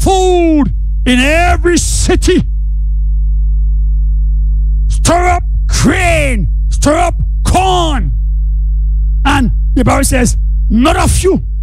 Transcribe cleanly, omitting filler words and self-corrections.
food in every city. Stir up grain, stir up corn. And the Bible says, not a few